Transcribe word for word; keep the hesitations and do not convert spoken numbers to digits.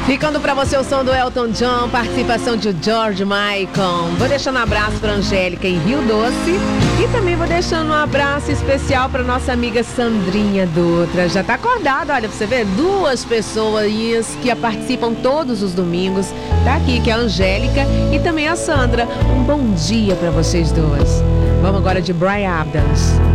Ficando pra você o som do Elton John, participação de George Michael. Vou deixando um abraço pra Angélica em Rio Doce. E também vou deixando um abraço especial pra nossa amiga Sandrinha Dutra. Já tá acordada, olha, pra você ver, duas pessoas que participam todos os domingos. Tá aqui, que é a Angélica e também a Sandra. Um bom dia pra vocês duas. Vamos agora de Bryan Adams.